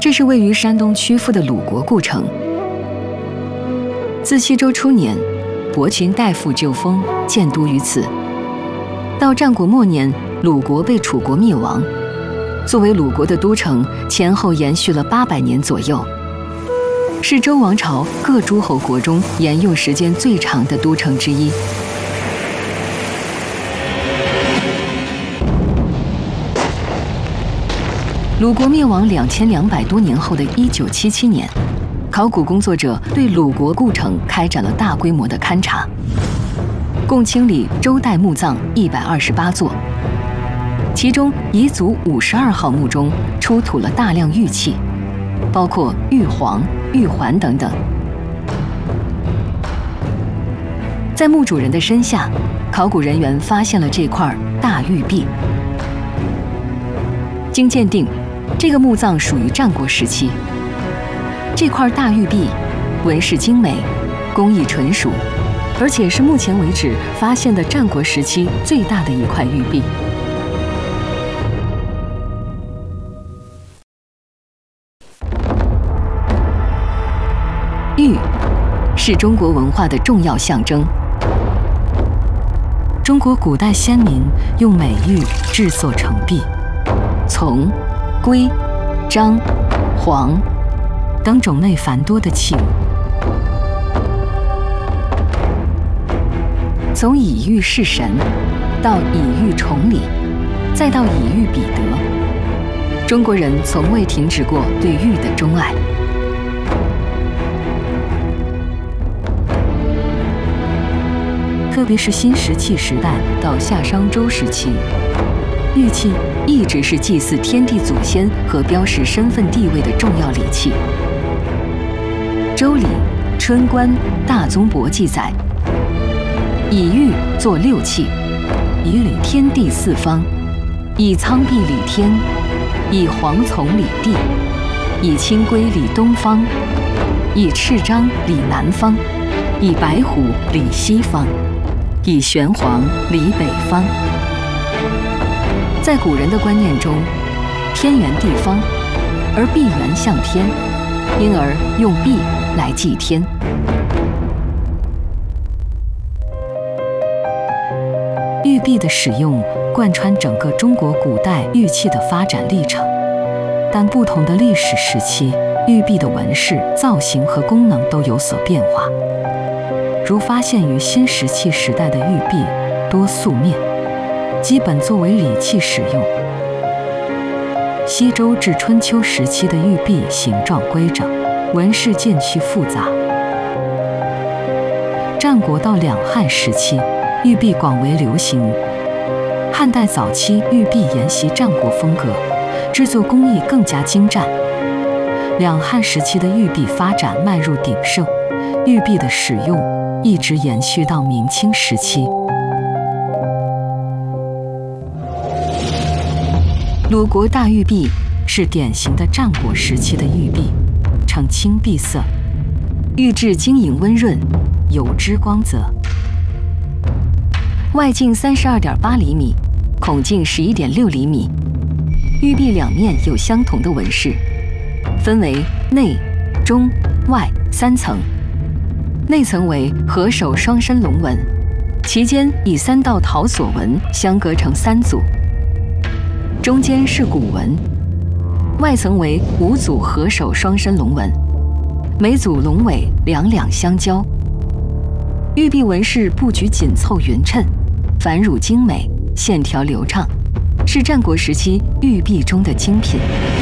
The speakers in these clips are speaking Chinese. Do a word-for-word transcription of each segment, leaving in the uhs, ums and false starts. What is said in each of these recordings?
这是位于山东曲阜的鲁国故城。自西周初年，伯禽代父就封，建都于此。到战国末年，鲁国被楚国灭亡。作为鲁国的都城，前后延续了八百年左右，是周王朝各诸侯国中沿用时间最长的都城之一。鲁国灭亡两千两百多年后的一九七七年，考古工作者对鲁国故城开展了大规模的勘察，共清理周代墓葬一百二十八座，其中彝族五十二号墓中出土了大量玉器，包括玉璜、玉环等等。在墓主人的身下，考古人员发现了这块大玉璧。经鉴定，这个墓葬属于战国时期。这块大玉璧纹饰精美，工艺纯熟，而且是目前为止发现的战国时期最大的一块玉璧。玉是中国文化的重要象征。中国古代先民用美玉制作成璧，从、圭、章、黄等种类繁多的器物。从以玉事神，到以玉崇礼，再到以玉比德，中国人从未停止过对玉的钟爱。特别是新石器时代到夏商周时期，玉器一直是祭祀天地祖先和标识身份地位的重要礼器。《周礼·春官·大宗伯》记载：以玉作六器，以礼天地四方，以苍璧礼天，以黄丛礼地，以青圭礼东方，以赤章礼南方，以白虎礼西方，以玄黄礼北方。在古人的观念中，天圆地方，而璧圆向天，因而用璧来祭天。玉璧的使用贯穿整个中国古代玉器的发展历程，但不同的历史时期，玉璧的纹饰、造型和功能都有所变化。如发现于新石器时代的玉璧多素面，基本作为礼器使用。西周至春秋时期的玉璧形状规整，纹饰渐趋复杂。战国到两汉时期，玉璧广为流行。汉代早期玉璧沿袭战国风格，制作工艺更加精湛。两汉时期的玉璧发展迈入鼎盛，玉璧的使用一直延续到明清时期。鲁国大玉璧是典型的战国时期的玉璧，呈青碧色，玉质晶莹温润，油脂光泽。外径三十二点八厘米，孔径十一点六厘米。玉璧两面有相同的纹饰，分为内、中、外三层。内层为合手双身龙纹，其间以三道陶锁纹相隔成三组，中间是古纹。外层为五组合手双身龙纹，每组龙尾两两相交。玉璧纹饰布局紧凑匀称，繁缛精美，线条流畅，是战国时期玉璧中的精品。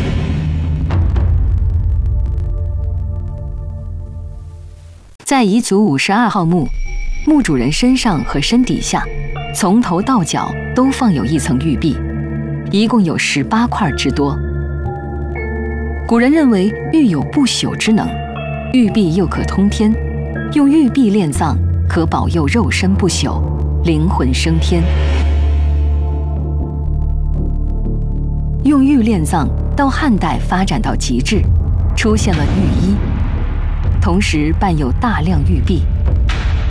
在彝族五十二号墓，墓主人身上和身底下，从头到脚都放有一层玉璧，一共有十八块之多。古人认为玉有不朽之能，玉璧又可通天，用玉璧炼葬可保佑肉身不朽，灵魂升天。用玉炼葬到汉代发展到极致，出现了玉衣，同时伴有大量玉璧。